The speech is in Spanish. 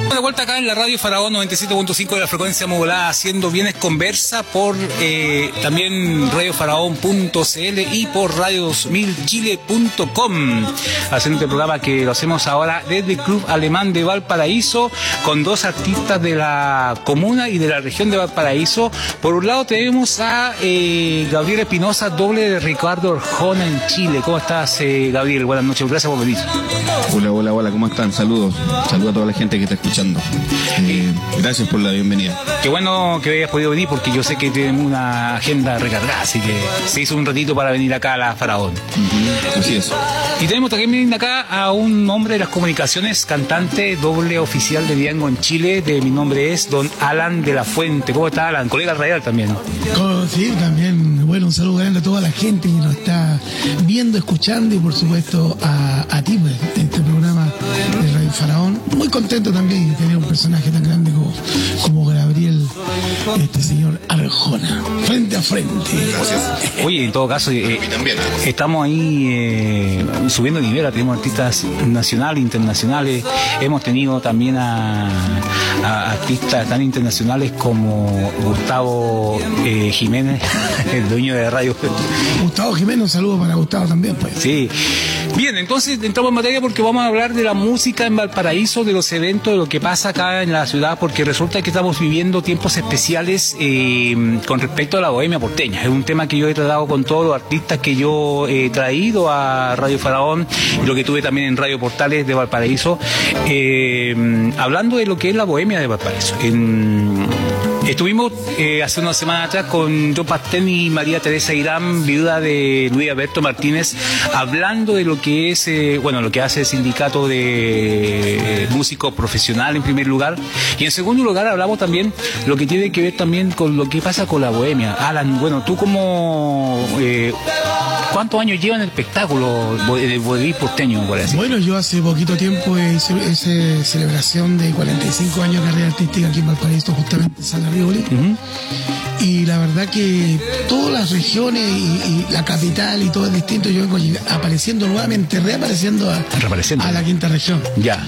De vuelta acá en la radio Faraón 97.5 de la frecuencia modulada, haciendo Bienes Conversa por también radiofaraón.cl y por radio2000chile.com, haciendo este programa que lo hacemos ahora desde el Club Alemán de Valparaíso, con dos artistas de la comuna y de la región de Valparaíso. Por un lado tenemos a Gabriel Espinosa, doble de Ricardo Arjona en Chile. ¿Cómo estás, Gabriel? Buenas noches, gracias por venir. Hola, ¿cómo están? Saludos a toda la gente que está escuchando. Gracias por la bienvenida. Qué bueno que hayas podido venir, porque yo sé que tienen una agenda recargada, así que se hizo un ratito para venir acá a la Faraón. Así es. Y tenemos también acá a un hombre de las comunicaciones, cantante, doble oficial de Diango en Chile. Mi nombre es don Alan de la Fuente. ¿Cómo está, Alan? Colega radial también. Sí, también. Bueno, un saludo grande a toda la gente que nos está viendo, escuchando, y por supuesto a ti, pues, este programa de Radio Faraón. Muy contento también de tener un personaje tan grande como Gabriel, este señor Arjona, frente a frente. Gracias. Oye, en todo caso, estamos ahí subiendo nivel. Tenemos artistas nacionales, internacionales. Hemos tenido también a artistas tan internacionales como Gustavo Jiménez, el dueño de radio. Gustavo Jiménez, un saludo para Gustavo también, pues. Sí. Bien, entonces entramos en materia porque vamos a hablar de la música en Valparaíso, de los eventos, de lo que pasa acá en la ciudad, porque resulta que estamos viviendo tiempos especiales con respecto a la bohemia porteña. Es un tema que yo he tratado con todos los artistas que yo he traído a Radio Faraón y lo que tuve también en Radio Portales de Valparaíso, hablando de lo que es la bohemia de Valparaíso. Estuvimos hace una semana atrás con John Pastén y María Teresa Irán, viuda de Luis Alberto Martínez, hablando de lo que es, lo que hace el sindicato de músicos profesional en primer lugar, y en segundo lugar hablamos también lo que tiene que ver también con lo que pasa con la bohemia. Alan, bueno, tú como... ¿cuántos años llevan el espectáculo de vodevil porteño, por así? Bueno, yo hace poquito tiempo hice celebración de 45 años de carrera artística aquí en Valparaíso, justamente en Sala Rivoli. Y la verdad que todas las regiones y la capital y todo es distinto. Yo vengo apareciendo nuevamente, reapareciendo a la quinta región. Ya.